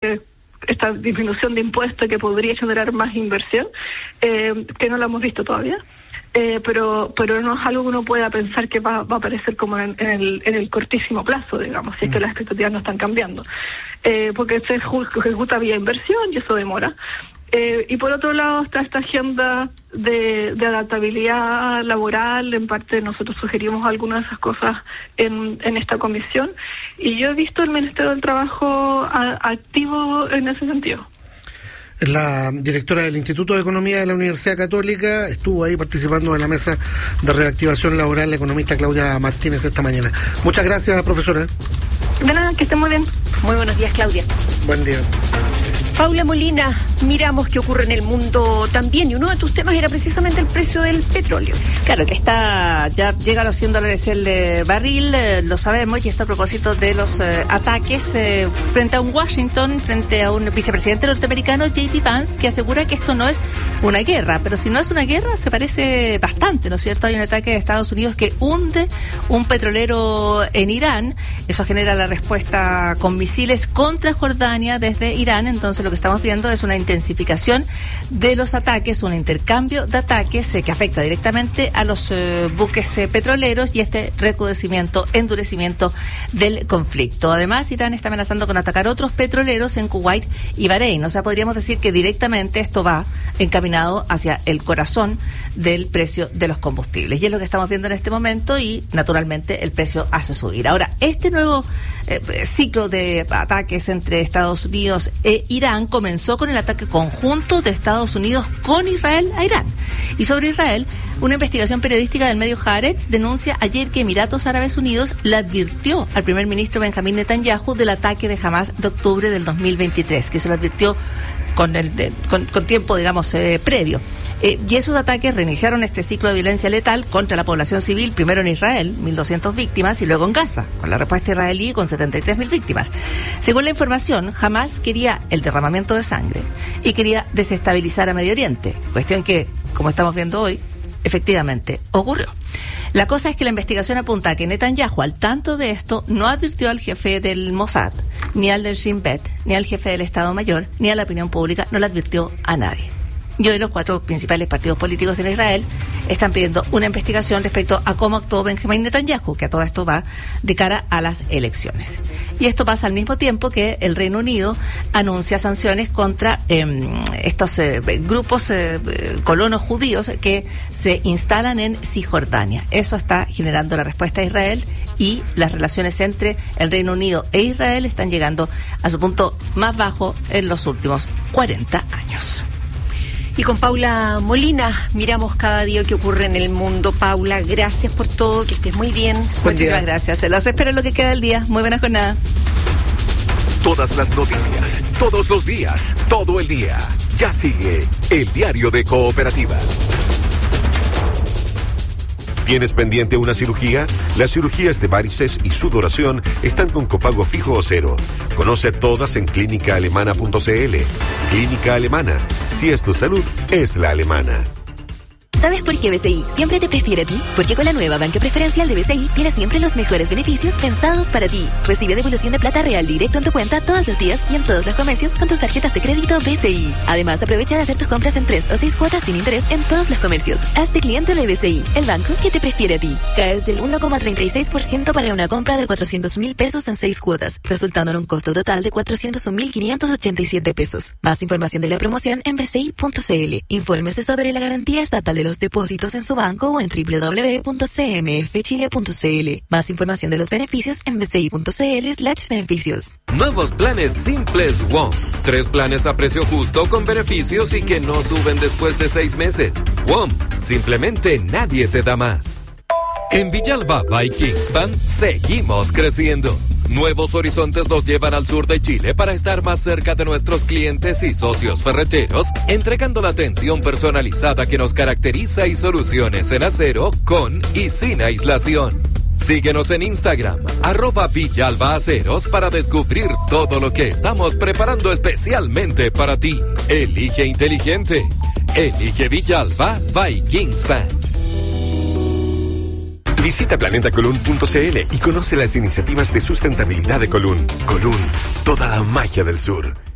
esta disminución de impuestos que podría generar más inversión, que no lo hemos visto todavía. Pero no es algo que uno pueda pensar que va a aparecer como en el cortísimo plazo, digamos, si es que las expectativas no están cambiando. Porque se ejecuta vía inversión y eso demora. Y por otro lado está esta agenda de adaptabilidad laboral. En parte nosotros sugerimos algunas de esas cosas en esta comisión, y yo he visto el Ministerio del Trabajo activo en ese sentido. La directora del Instituto de Economía de la Universidad Católica estuvo ahí participando en la mesa de reactivación laboral, la economista Claudia Martínez, esta mañana. Muchas gracias, profesora. De nada, que esté muy bien. Muy buenos días, Claudia. Buen día. Paula Molina, miramos qué ocurre en el mundo también, y uno de tus temas era precisamente el precio del petróleo. Claro, que ya llega a los $100 el barril, lo sabemos, y esto a propósito de los ataques frente a un Washington, frente a un vicepresidente norteamericano, J.D. Vance, que asegura que esto no es una guerra, pero si no es una guerra se parece bastante, ¿no es cierto? Hay un ataque de Estados Unidos que hunde un petrolero en Irán, eso genera la respuesta con misiles contra Jordania desde Irán. Entonces lo que estamos viendo es una intensificación de los ataques, un intercambio de ataques que afecta directamente a los buques petroleros, y este recrudecimiento, endurecimiento del conflicto. Además, Irán está amenazando con atacar otros petroleros en Kuwait y Bahrein. O sea, podríamos decir que directamente esto va encaminado hacia el corazón del precio de los combustibles. Y es lo que estamos viendo en este momento, y naturalmente el precio hace subir. Ahora, este nuevo ciclo de ataques entre Estados Unidos e Irán comenzó con el ataque conjunto de Estados Unidos con Israel a Irán. Y sobre Israel, una investigación periodística del medio Haaretz denuncia ayer que Emiratos Árabes Unidos le advirtió al primer ministro Benjamín Netanyahu del ataque de Hamás de octubre del 2023, que se lo advirtió con tiempo, digamos, previo. Y esos ataques reiniciaron este ciclo de violencia letal contra la población civil, primero en Israel, 1.200 víctimas, y luego en Gaza, con la respuesta israelí con 73.000 víctimas. Según la información, Hamás quería el derramamiento de sangre y quería desestabilizar a Medio Oriente, cuestión que, como estamos viendo hoy, efectivamente ocurrió. La cosa es que la investigación apunta a que Netanyahu, al tanto de esto, no advirtió al jefe del Mossad, ni al del Shin Bet, ni al jefe del Estado Mayor, ni a la opinión pública, no le advirtió a nadie. Y hoy los 4 principales partidos políticos en Israel están pidiendo una investigación respecto a cómo actuó Benjamín Netanyahu, que a todo esto va de cara a las elecciones. Y esto pasa al mismo tiempo que el Reino Unido anuncia sanciones contra estos grupos colonos judíos que se instalan en Cisjordania. Eso está generando la respuesta de Israel, y las relaciones entre el Reino Unido e Israel están llegando a su punto más bajo en los últimos 40 años. Y con Paula Molina miramos cada día qué ocurre en el mundo. Paula, gracias por todo, que estés muy bien. Muchísimas gracias. Se los espero en lo que queda del día. Muy buena jornada. Todas las noticias, todos los días, todo el día. Ya sigue el Diario de Cooperativa. ¿Tienes pendiente una cirugía? Las cirugías de varices y sudoración están con copago fijo o cero. Conoce todas en clínicaalemana.cl. Clínica Alemana. Si es tu salud, es la alemana. ¿Sabes por qué BCI siempre te prefiere a ti? Porque con la nueva banca preferencial de BCI tienes siempre los mejores beneficios pensados para ti. Recibe devolución de plata real directo en tu cuenta todos los días y en todos los comercios con tus tarjetas de crédito BCI. Además, aprovecha de hacer tus compras en 3 o 6 cuotas sin interés en todos los comercios. Hazte cliente de BCI, el banco que te prefiere a ti. Caes del 1,36% para una compra de 400,000 pesos en 6 cuotas, resultando en un costo total de 401,587 pesos. Más información de la promoción en bci.cl. Infórmese sobre la garantía estatal de los depósitos en su banco o en www.cmfchile.cl. Más información de los beneficios en bci.cl/beneficios. Nuevos planes simples WOM. 3 planes a precio justo con beneficios y que no suben después de 6 meses. WOM, simplemente nadie te da más. En Villalba by Kingspan seguimos creciendo. Nuevos horizontes nos llevan al sur de Chile para estar más cerca de nuestros clientes y socios ferreteros, entregando la atención personalizada que nos caracteriza y soluciones en acero con y sin aislación. Síguenos en Instagram, @VillalbaAceros, para descubrir todo lo que estamos preparando especialmente para ti. Elige inteligente. Elige Villalba by Kingspan. Visita planetacolun.cl y conoce las iniciativas de sustentabilidad de Colún. Colún, toda la magia del sur.